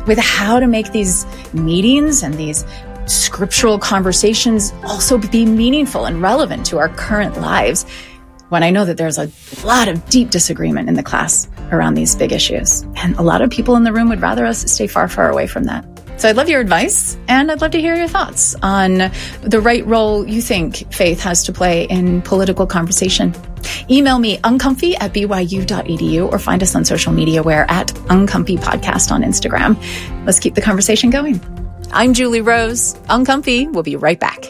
with how to make these meetings and these scriptural conversations also be meaningful and relevant to our current lives, when I know that there's a lot of deep disagreement in the class around these big issues. And a lot of people in the room would rather us stay far, far away from that. So I'd love your advice, and I'd love to hear your thoughts on the right role you think faith has to play in political conversation. Email me uncomfy@byu.edu or find us on social media. We're at Uncomfy Podcast on Instagram. Let's keep the conversation going. I'm Julie Rose. Uncomfy. We'll be right back.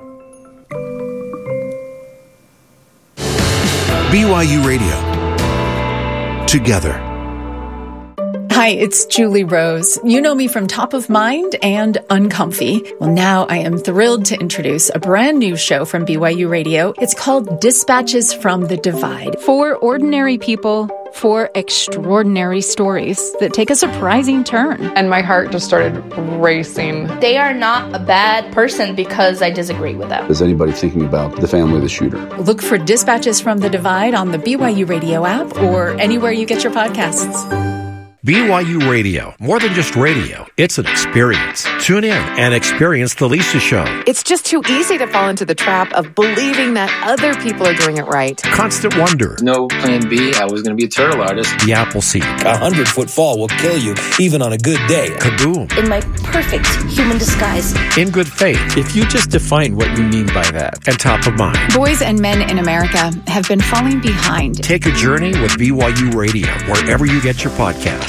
BYU Radio. Together. Hi, it's Julie Rose. You know me from Top of Mind and Uncomfy. Well, now I am thrilled to introduce a brand new show from BYU Radio. It's called Dispatches from the Divide. For ordinary people, for extraordinary stories that take a surprising turn. And my heart just started racing. They are not a bad person because I disagree with them. Is anybody thinking about the family of the shooter? Look for Dispatches from the Divide on the BYU Radio app or anywhere you get your podcasts. BYU Radio, more than just radio, it's an experience. Tune in and experience The Lisa Show. It's just too easy to fall into the trap of believing that other people are doing it right. Constant Wonder. No plan B, I was going to be a turtle artist. The Appleseed. 100-foot fall will kill you, even on a good day. Kaboom. In my perfect human disguise. In Good Faith. If you just define what you mean by that. And Top of Mind. Boys and men in America have been falling behind. Take a journey with BYU Radio, wherever you get your podcasts.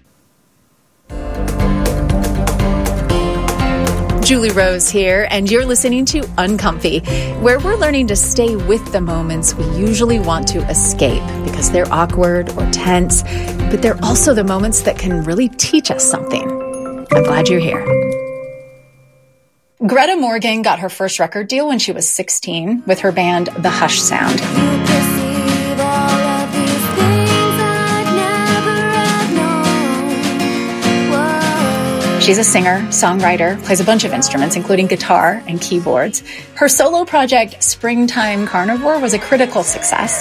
Julie Rose here, and you're listening to Uncomfy, where we're learning to stay with the moments we usually want to escape because they're awkward or tense, but they're also the moments that can really teach us something. I'm glad you're here. Greta Morgan got her first record deal when she was 16 with her band The Hush Sound. She's a singer, songwriter, plays a bunch of instruments, including guitar and keyboards. Her solo project, Springtime Carnivore, was a critical success.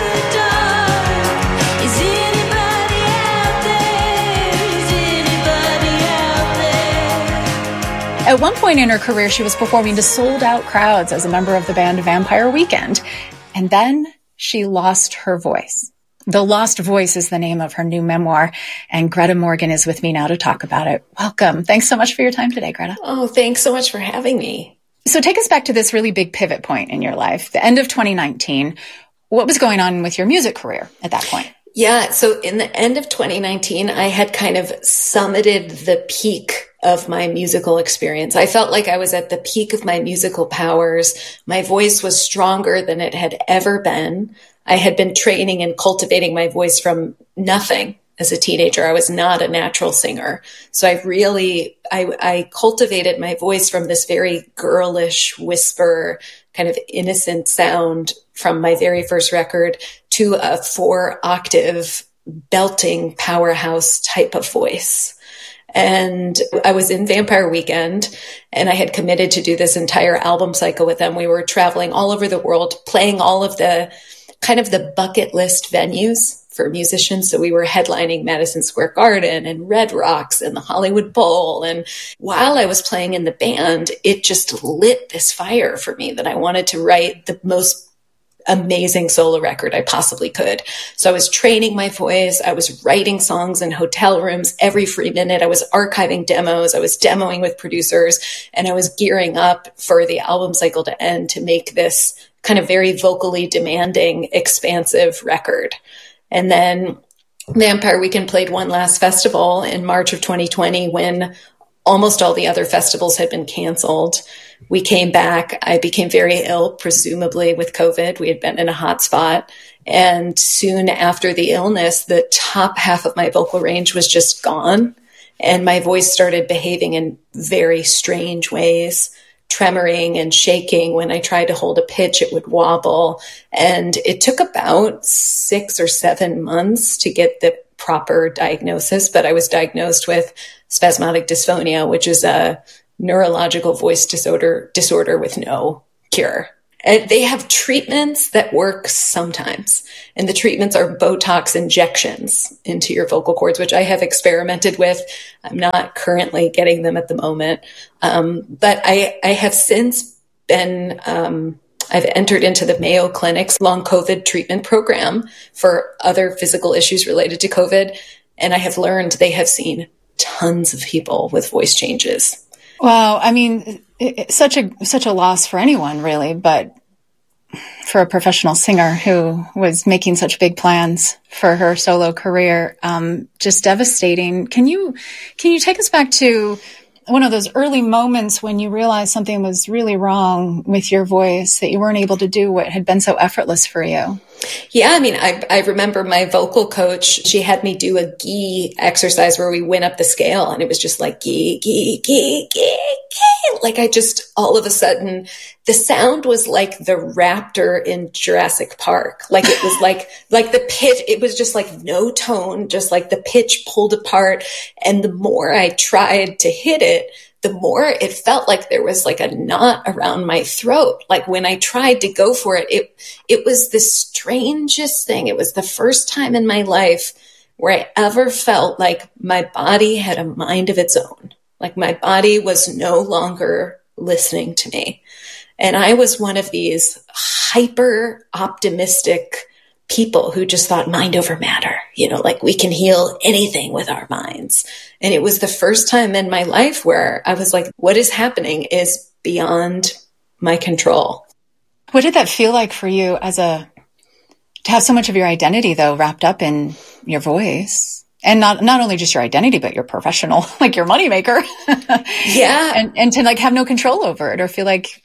At one point in her career, she was performing to sold-out crowds as a member of the band Vampire Weekend. And then she lost her voice. The Lost Voice is the name of her new memoir, and Greta Morgan is with me now to talk about it. Welcome. Thanks so much for your time today, Greta. Oh, thanks so much for having me. So take us back to this really big pivot point in your life, the end of 2019. What was going on with your music career at that point? Yeah, so in the end of 2019, I had kind of summited the peak of my musical experience. I felt like I was at the peak of my musical powers. My voice was stronger than it had ever been. I had been training and cultivating my voice from nothing as a teenager. I was not a natural singer. So I cultivated my voice from this very girlish whisper, kind of innocent sound from my very first record to a 4-octave belting powerhouse type of voice. And I was in Vampire Weekend, and I had committed to do this entire album cycle with them. We were traveling all over the world, playing all of the kind of the bucket list venues for musicians. So we were headlining Madison Square Garden and Red Rocks and the Hollywood Bowl. And while I was playing in the band, it just lit this fire for me that I wanted to write the most amazing solo record I possibly could. So I was training my voice. I was writing songs in hotel rooms every free minute. I was archiving demos. I was demoing with producers, and I was gearing up for the album cycle to end to make this kind of very vocally demanding, expansive record. And then Vampire Weekend played one last festival in March of 2020 when almost all the other festivals had been canceled. We came back. I became very ill, presumably with COVID. We had been in a hot spot. And soon after the illness, the top half of my vocal range was just gone. And my voice started behaving in very strange ways, tremoring and shaking. When I tried to hold a pitch, it would wobble. And it took about 6 or 7 months to get the proper diagnosis, but I was diagnosed with spasmodic dysphonia, which is a neurological voice disorder with no cure. And they have treatments that work sometimes. And the treatments are Botox injections into your vocal cords, which I have experimented with. I'm not currently getting them at the moment. But I have since been, I've entered into the Mayo Clinic's long COVID treatment program for other physical issues related to COVID. And I have learned they have seen tons of people with voice changes. Wow. I mean, it's such a loss for anyone, really, but for a professional singer who was making such big plans for her solo career, just devastating. Can you take us back to one of those early moments when you realized something was really wrong with your voice, that you weren't able to do what had been so effortless for you? Yeah, I mean, I remember my vocal coach, she had me do a gi exercise where we went up the scale, and it was just like gi, gi, gi, gi, gi. Like I just, all of a sudden, the sound was like the raptor in Jurassic Park. Like it was like the pitch, it was just like no tone, just like the pitch pulled apart. And the more I tried to hit it, the more it felt like there was like a knot around my throat. Like when I tried to go for it, it was the strangest thing. It was the first time in my life where I ever felt like my body had a mind of its own. Like my body was no longer listening to me. And I was one of these hyper optimistic people who just thought mind over matter, like we can heal anything with our minds. And it was the first time in my life where I was like, what is happening is beyond my control. What did that feel like for you to have so much of your identity though wrapped up in your voice? And not only just your identity, but your professional, like your moneymaker. Yeah. And to like have no control over it or feel like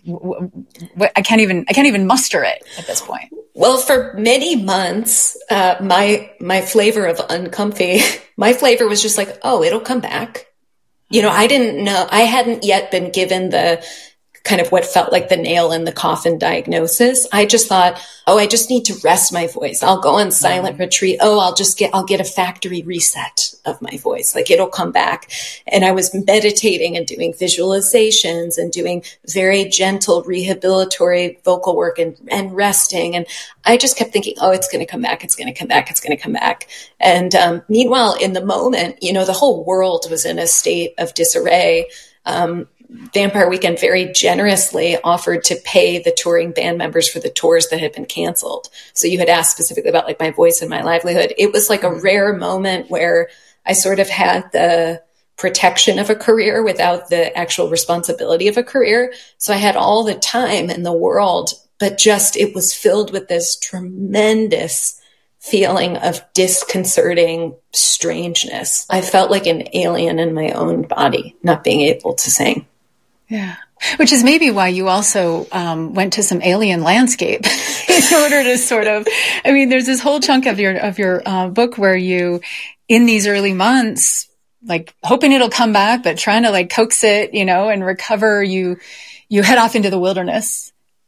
I can't even muster it at this point. Well, for many months, my flavor of uncomfy, my flavor was just like, oh, it'll come back. I didn't know, I hadn't yet been given the kind of what felt like the nail in the coffin diagnosis. I just thought, oh, I just need to rest my voice. I'll go on silent retreat. Oh, I'll get a factory reset of my voice. Like it'll come back. And I was meditating and doing visualizations and doing very gentle rehabilitatory vocal work and resting. And I just kept thinking, oh, it's going to come back. It's going to come back. It's going to come back. And meanwhile, in the moment, the whole world was in a state of disarray. Vampire Weekend very generously offered to pay the touring band members for the tours that had been canceled. So you had asked specifically about like my voice and my livelihood. It was like a rare moment where I sort of had the protection of a career without the actual responsibility of a career. So I had all the time in the world, but just it was filled with this tremendous feeling of disconcerting strangeness. I felt like an alien in my own body, not being able to sing. Yeah. Which is maybe why you also went to some alien landscape in order to sort of, there's this whole chunk of your book where you, in these early months, like hoping it'll come back, but trying to like coax it, and recover, you head off into the wilderness.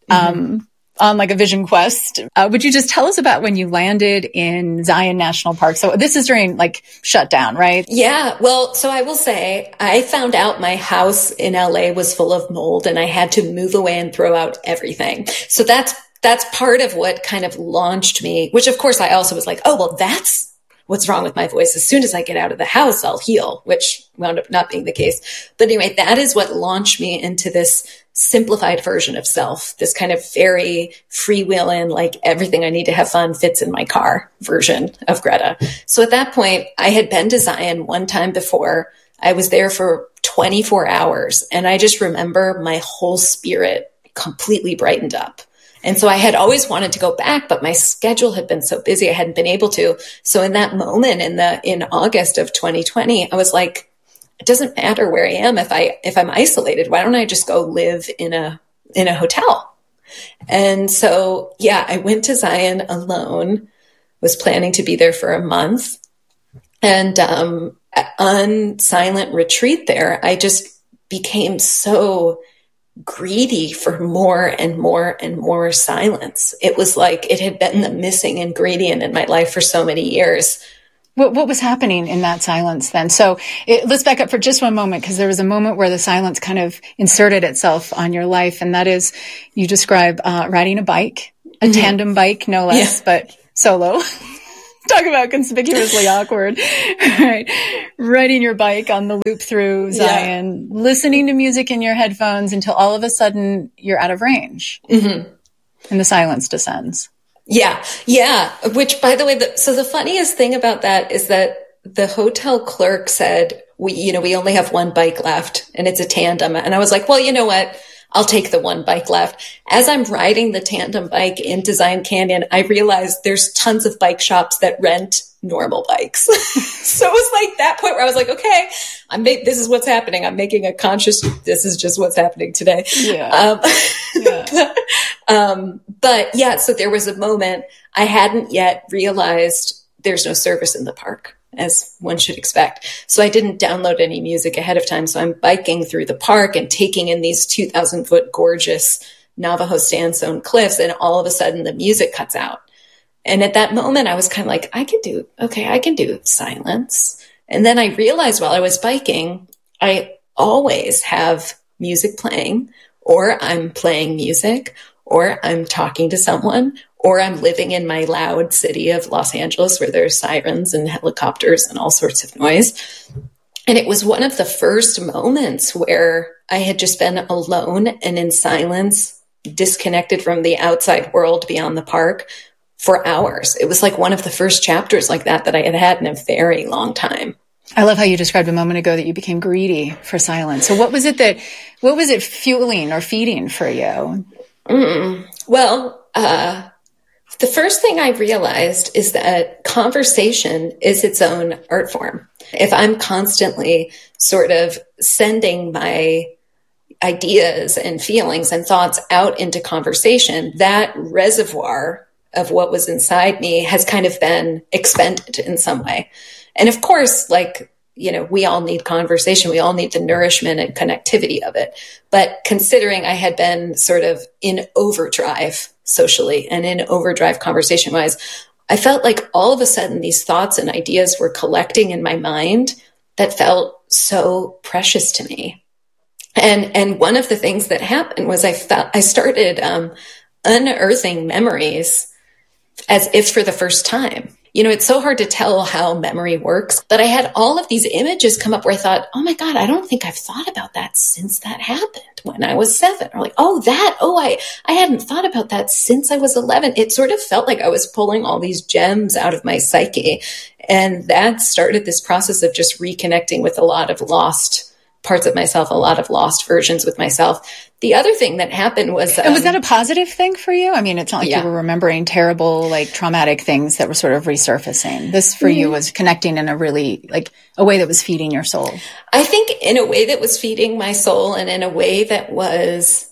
On like a vision quest. Would you just tell us about when you landed in Zion National Park? So this is during like shutdown, right? Yeah. Well, so I will say I found out my house in LA was full of mold and I had to move away and throw out everything. So that's part of what kind of launched me, which of course I also was like, oh, well, that's what's wrong with my voice. As soon as I get out of the house, I'll heal, which wound up not being the case. But anyway, that is what launched me into this simplified version of self, this kind of very freewheeling, like everything I need to have fun fits in my car version of Greta. So at that point, I had been to Zion one time before. I was there for 24 hours. And I just remember my whole spirit completely brightened up. And so I had always wanted to go back, but my schedule had been so busy, I hadn't been able to. So in that moment, in August of 2020, I was like, it doesn't matter where I am if I'm isolated. Why don't I just go live in a hotel? And so, yeah, I went to Zion alone, was planning to be there for a month. And on silent retreat there, I just became so greedy for more and more and more silence. It was like it had been the missing ingredient in my life for so many years. What was happening in that silence then? So let's back up for just one moment, because there was a moment where the silence kind of inserted itself on your life. And that is, you describe riding a bike, a tandem bike, no less, but solo. Talk about conspicuously awkward, right? Riding your bike on the loop through Zion, listening to music in your headphones until all of a sudden you're out of range and the silence descends. Yeah. Which, by the way, so the funniest thing about that is that the hotel clerk said, we only have one bike left and it's a tandem. And I was like, well, you know what? I'll take the one bike left. As I'm riding the tandem bike into Zion Canyon, I realized there's tons of bike shops that rent normal bikes. So it was like that point where I was like, okay, this is what's happening. I'm making a conscious, this is just what's happening today. But yeah, so there was a moment I hadn't yet realized there's no service in the park, as one should expect. So I didn't download any music ahead of time. So I'm biking through the park and taking in these 2,000-foot gorgeous Navajo sandstone cliffs. And all of a sudden the music cuts out. And at that moment, I was kind of like, I can do silence. And then I realized while I was biking, I always have music playing, or I'm playing music, or I'm talking to someone, or I'm living in my loud city of Los Angeles where there's sirens and helicopters and all sorts of noise. And it was one of the first moments where I had just been alone and in silence, disconnected from the outside world beyond the park for hours. It was like one of the first chapters like that I had had in a very long time. I love how you described a moment ago that you became greedy for silence. So what was it fueling or feeding for you? Well, the first thing I realized is that conversation is its own art form. If I'm constantly sort of sending my ideas and feelings and thoughts out into conversation, that reservoir of what was inside me has kind of been expended in some way. And of course, we all need conversation. We all need the nourishment and connectivity of it. But considering I had been sort of in overdrive socially and in overdrive conversation wise, I felt like all of a sudden these thoughts and ideas were collecting in my mind that felt so precious to me. And one of the things that happened was I started unearthing memories as if for the first time. It's so hard to tell how memory works, but I had all of these images come up where I thought, oh my God, I don't think I've thought about that since that happened when I was 7. Or I hadn't thought about that since I was 11. It sort of felt like I was pulling all these gems out of my psyche. And that started this process of just reconnecting with a lot of lost parts of myself, a lot of lost versions with myself. The other thing that happened was... and was that a positive thing for you? I mean, it's not like you were remembering terrible, traumatic things that were sort of resurfacing. This for you was connecting in a really, a way that was feeding your soul. I think in a way that was feeding my soul, and in a way that was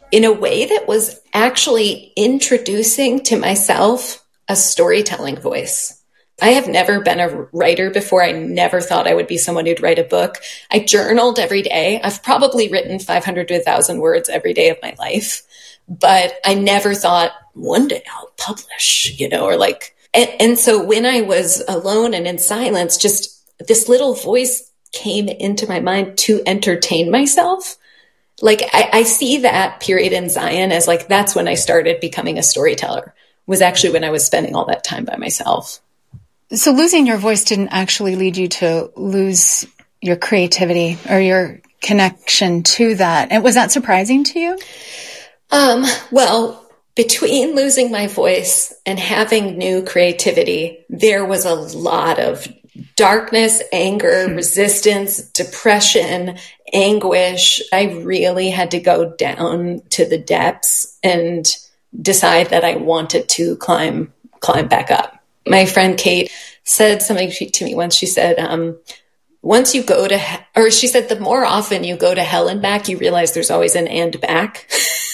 actually introducing to myself a storytelling voice. I have never been a writer before. I never thought I would be someone who'd write a book. I journaled every day. I've probably written 500 to 1,000 words every day of my life, but I never thought one day I'll publish, and so when I was alone and in silence, just this little voice came into my mind to entertain myself. I see that period in Zion as that's when I started becoming a storyteller, was actually when I was spending all that time by myself. So losing your voice didn't actually lead you to lose your creativity or your connection to that. And was that surprising to you? Well, between losing my voice and having new creativity, there was a lot of darkness, anger, resistance, depression, anguish. I really had to go down to the depths and decide that I wanted to climb back up. My friend Kate said something to me once. She said, once you go to, she said, the more often you go to hell and back, you realize there's always an and back.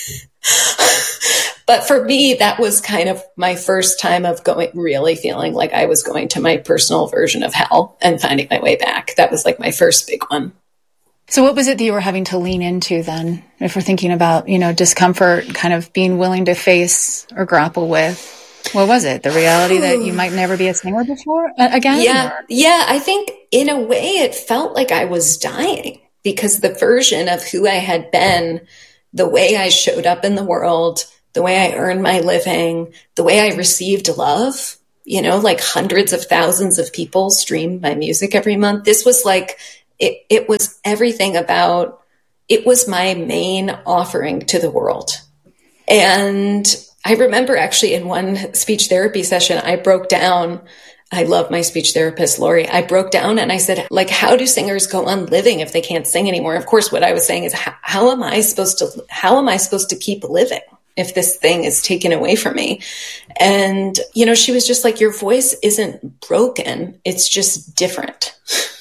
But for me, that was kind of my first time of really feeling like I was going to my personal version of hell and finding my way back. That was my first big one. So what was it that you were having to lean into then? If we're thinking about, discomfort, kind of being willing to face or grapple with? What was it? The reality that you might never be a singer again? Yeah. I think in a way it felt like I was dying, because the version of who I had been, the way I showed up in the world, the way I earned my living, the way I received love, like hundreds of thousands of people stream my music every month. This was like, it was everything about, it was my main offering to the world. And I remember actually in one speech therapy session, I broke down. I love my speech therapist, Lori. I broke down and I said, like, how do singers go on living if they can't sing anymore? Of course, what I was saying is, how am I supposed to keep living if this thing is taken away from me? And, she was just like, your voice isn't broken. It's just different.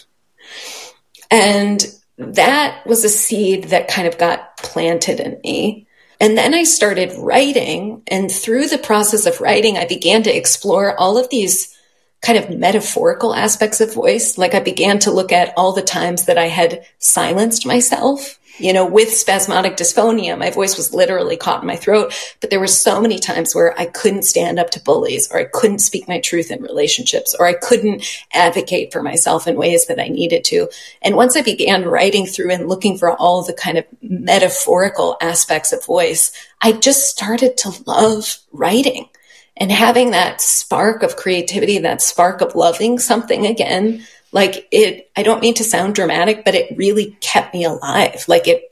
And that was a seed that kind of got planted in me. And then I started writing. And through the process of writing, I began to explore all of these kind of metaphorical aspects of voice. Like I began to look at all the times that I had silenced myself, with spasmodic dysphonia. My voice was literally caught in my throat, but there were so many times where I couldn't stand up to bullies, or I couldn't speak my truth in relationships, or I couldn't advocate for myself in ways that I needed to. And once I began writing through and looking for all the kind of metaphorical aspects of voice, I just started to love writing. And having that spark of creativity, that spark of loving something again, like I don't mean to sound dramatic, but it really kept me alive. Like it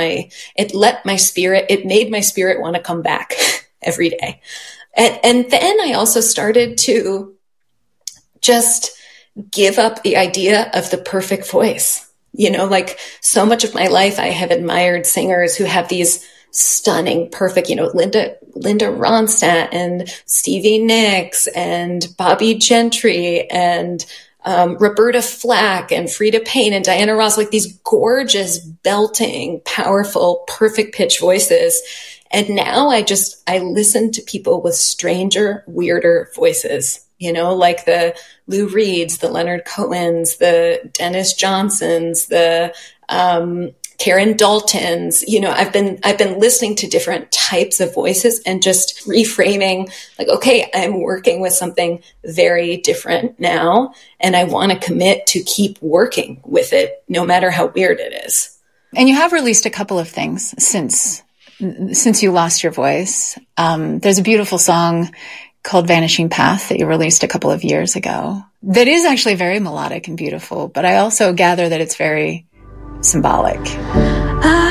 made my spirit want to come back every day. And then I also started to just give up the idea of the perfect voice. Like so much of my life, I have admired singers who have these stunning, perfect, Linda Ronstadt and Stevie Nicks and Bobby Gentry and Roberta Flack and Frida Payne and Diana Ross, like these gorgeous, belting, powerful, perfect pitch voices. And now I listen to people with stranger, weirder voices, like the Lou Reeds, the Leonard Cohens, the Dennis Johnsons, the Karen Daltons. I've been listening to different types of voices and just reframing like, okay, I'm working with something very different now, and I want to commit to keep working with it no matter how weird it is. And you have released a couple of things since you lost your voice. There's a beautiful song called Vanishing Path that you released a couple of years ago that is actually very melodic and beautiful, but I also gather that it's very symbolic.